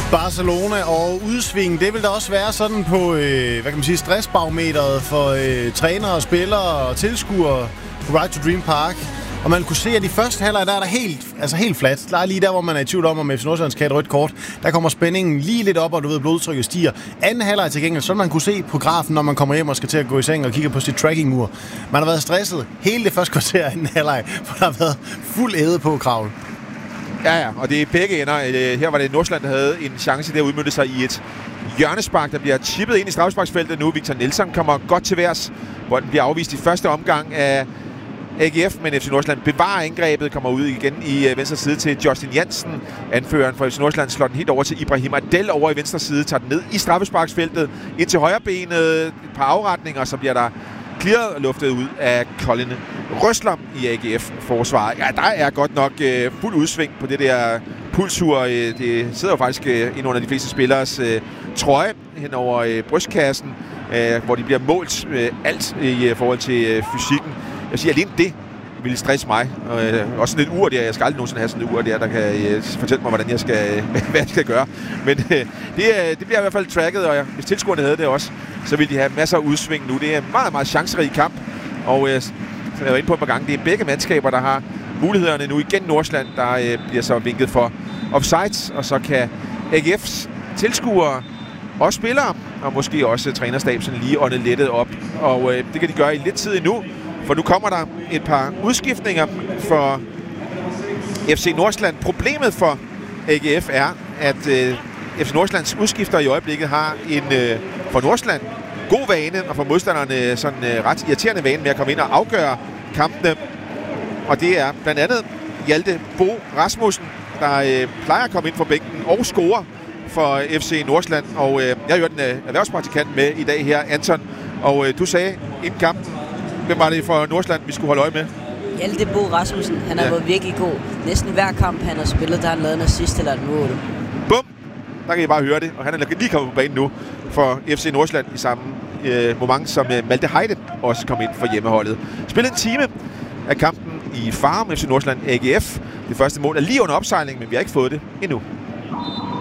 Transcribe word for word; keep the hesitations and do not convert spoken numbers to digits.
Barcelona og udsving, det vil der også være sådan på, øh, hvad kan man sige, stressbarometeret for øh, trænere, spillere og tilskuere på Ride to Dream Park. Og man kunne se, at de første halvleg, der er der helt, altså helt fladt. Der er lige der, hvor man er i tvivl om, om F C Nordsjælland skal have et rødt kort. Der kommer spændingen lige lidt op, og du ved, blodtrykket stiger. Anden halvleg til gengæld, så man kunne se på grafen, når man kommer hjem og skal til at gå i seng og kigge på sit tracking-mur. Man har været stresset hele det første kvarter af anden halvleg, for der har været fuld æde på kravl. Ja, ja, og det er begge ender. Her var det Nordsjælland, der havde en chance der at udmønte sig i et hjørnespark, der bliver chippet ind i straffesparksfeltet nu. Victor Nielsen kommer godt til værs, hvor den bliver afvist i første omgang af A G F, men F C Nordsjælland bevarer angrebet, kommer ud igen i venstre side til Justin Jansen. Anføreren for F C Nordsjælland slår den helt over til Ibrahim Adel over i venstre side, tager den ned i straffesparksfeltet, ind til højre benet, et par afretninger, så bliver der clearet og luftet ud af Colin Røsler i A G F-forsvaret. Ja, der er godt nok øh, fuld udsving på det der pulsur. Øh, det sidder jo faktisk øh, ind under de fleste spillers øh, trøje hen over øh, brystkassen, øh, hvor de bliver målt øh, alt i øh, forhold til øh, fysikken. Jeg siger, alene det ville stresse mig. Og, øh, også sådan et ur der. Jeg skal aldrig nogensinde have sådan et ur der, der kan øh, fortælle mig, hvordan jeg skal, hvad jeg skal gøre. Men øh, det, øh, det bliver i hvert fald tracket, og hvis tilskuerne havde det også, så ville de have masser af udsving nu. Det er en meget, meget chancerig kamp, og øh, som jeg var inde på et par gange, det er begge mandskaber, der har mulighederne nu. Igen Nordsjælland, der øh, bliver så vinket for offsides, og så kan A G F's tilskuere og spillere, og måske også trænerstab, sådan lige åndet lettet op. Og øh, det kan de gøre i lidt tid endnu, for nu kommer der et par udskiftninger for F C Nordsjælland. Problemet for A G F er, at øh, F C Nordsjællands udskifter i øjeblikket har en øh, for Nordsjælland god vane, og for modstanderne sådan øh, ret irriterende vane med at komme ind og afgøre kampene. Og det er blandt andet Hjalte Bo Rasmussen, der øh, plejer at komme ind fra bænken og score for F C Nordsjælland. Og øh, jeg har hørt en øh, erhvervspraktikant med i dag her, Anton. Og øh, du sagde inden kampen, hvem var det for Nordsjælland, vi skulle holde øje med? Hjalte Bo Rasmussen. Han har ja. været virkelig god. Næsten hver kamp, han har spillet, der har han lavet en assist eller et mål. Bum! Der kan I bare høre det. Og han er lige kommet på banen nu for F C Nordsjælland i samme øh, moment, som øh, Malte Heide også kom ind for hjemmeholdet. Spillet en time af kampen i Farum, F C Nordsjælland A G F. Det første mål er lige under opsejling, men vi har ikke fået det endnu.